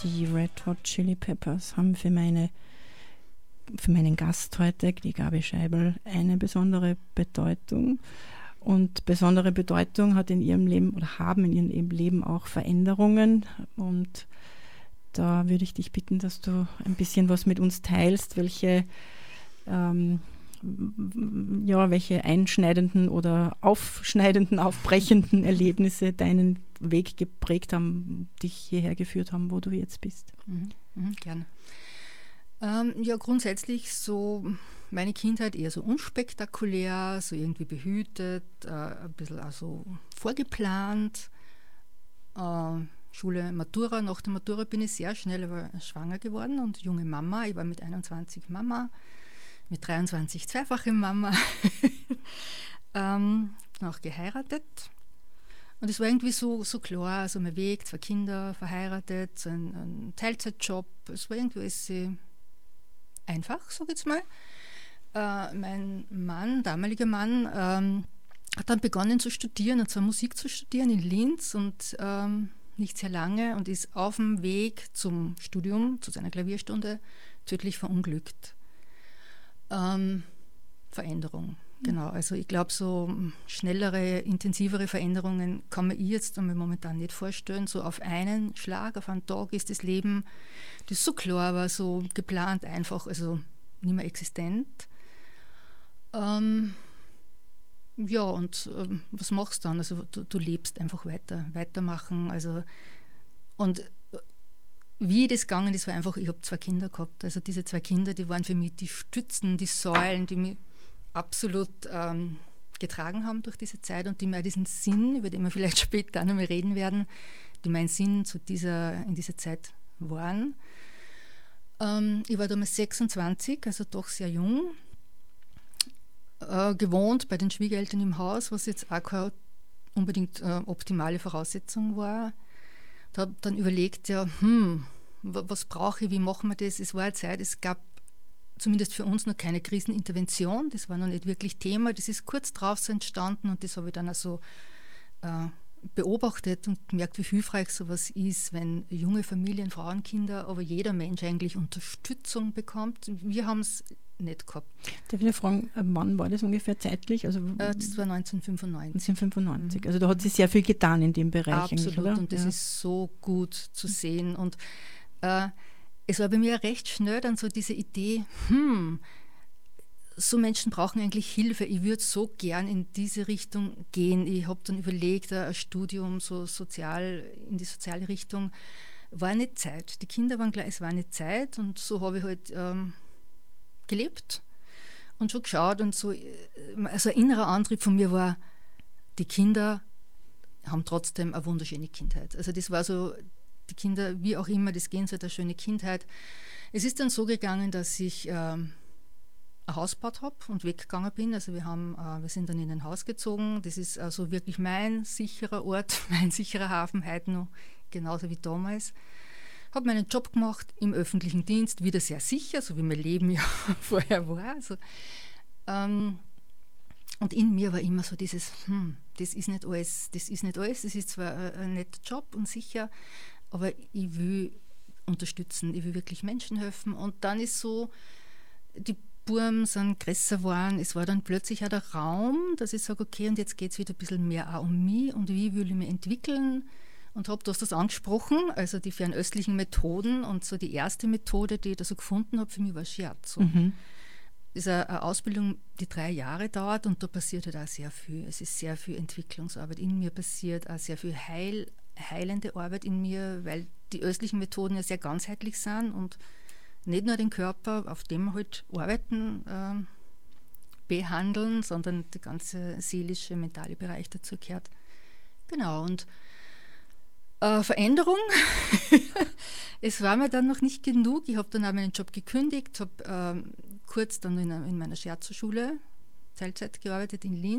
Die Red Hot Chili Peppers haben für meinen Gast heute, die Gabi Scheibel, eine besondere Bedeutung. Und besondere Bedeutung hat in ihrem Leben oder haben in ihrem Leben auch Veränderungen. Und da würde ich dich bitten, dass du ein bisschen was mit uns teilst, welche einschneidenden oder aufschneidenden, aufbrechenden Erlebnisse deinen Weg geprägt haben, dich hierher geführt haben, wo du jetzt bist. Gerne. Grundsätzlich so meine Kindheit eher so unspektakulär, so irgendwie behütet, ein bisschen also vorgeplant. Schule, Matura. Nach der Matura bin ich sehr schnell schwanger geworden und junge Mama. Ich war mit 21 Mama, mit 23 zweifache Mama. Auch geheiratet. Und es war irgendwie so klar, also mein Weg, 2 Kinder, verheiratet, so ein Teilzeitjob. Es war irgendwie sehr einfach, sag ich jetzt mal. Mein Mann, damaliger Mann, hat dann begonnen zu studieren, und zwar Musik zu studieren in Linz und nicht sehr lange, und ist auf dem Weg zum Studium, zu seiner Klavierstunde, tödlich verunglückt. Veränderung, genau. Also ich glaube, so schnellere, intensivere Veränderungen kann man jetzt momentan nicht vorstellen. So auf einen Schlag, auf einen Tag ist das Leben, das so klar war, so geplant einfach, also nicht mehr existent. Was machst du dann? Also du lebst einfach weitermachen. Also, und wie das gegangen ist, war einfach, ich habe 2 Kinder gehabt. Also diese 2 Kinder, die waren für mich die Stützen, die Säulen, die mich absolut getragen haben durch diese Zeit und die mir diesen Sinn, über den wir vielleicht später auch noch mal reden werden, die mein Sinn in dieser Zeit waren. Ich war damals 26, also doch sehr jung, gewohnt bei den Schwiegereltern im Haus, was jetzt auch keine unbedingt optimale Voraussetzung war. Da habe dann überlegt, was brauche ich, wie machen wir das? Es war eine Zeit, es gab zumindest für uns noch keine Krisenintervention, das war noch nicht wirklich Thema, das ist kurz drauf so entstanden und das habe ich dann also beobachtet und gemerkt, wie hilfreich sowas ist, wenn junge Familien, Frauen, Kinder, aber jeder Mensch eigentlich Unterstützung bekommt. Wir haben es nicht gehabt. Darf ich fragen, wann war das ungefähr zeitlich? Also, das war 1995. 1995. Also da hat sich sehr viel getan in dem Bereich. Absolut, oder? Und das ist so gut zu sehen. Und es war bei mir recht schnell dann so diese Idee, so Menschen brauchen eigentlich Hilfe. Ich würde so gern in diese Richtung gehen. Ich habe dann überlegt, ein Studium so in die soziale Richtung. War nicht Zeit. Die Kinder waren klar, es war nicht Zeit. Und so habe ich halt gelebt und schon geschaut. Und so, also ein innerer Antrieb von mir war, die Kinder haben trotzdem eine wunderschöne Kindheit. Also das war so, die Kinder, wie auch immer, das gehen so eine schöne Kindheit. Es ist dann so gegangen, dass ich ein Haus gebaut habe und weggegangen bin. Also wir sind dann in ein Haus gezogen. Das ist also wirklich mein sicherer Ort, mein sicherer Hafen, heute noch genauso wie damals. Habe meinen Job gemacht im öffentlichen Dienst, wieder sehr sicher, so wie mein Leben ja vorher war. Also, und in mir war immer so dieses, das ist nicht alles, das ist zwar ein netter Job und sicher, aber ich will unterstützen, ich will wirklich Menschen helfen. Und dann ist so, die Buben sind größer geworden, es war dann plötzlich auch der Raum, dass ich sage, okay, und jetzt geht es wieder ein bisschen mehr auch um mich und wie will ich mich entwickeln. Und du hast das angesprochen, also die fernöstlichen Methoden, und so die erste Methode, die ich da so gefunden habe, für mich war Shiatsu. Das ist eine Ausbildung, die 3 Jahre dauert, und da passiert halt auch sehr viel. Es ist sehr viel Entwicklungsarbeit in mir passiert, auch sehr viel heilende Arbeit in mir, weil die östlichen Methoden ja sehr ganzheitlich sind und nicht nur den Körper, auf dem wir halt arbeiten, behandeln, sondern der ganze seelische, mentale Bereich dazu gehört. Genau, und Veränderung. Es war mir dann noch nicht genug. Ich habe dann auch meinen Job gekündigt, habe kurz dann in meiner Shiatsu-Schule Teilzeit gearbeitet in Linz.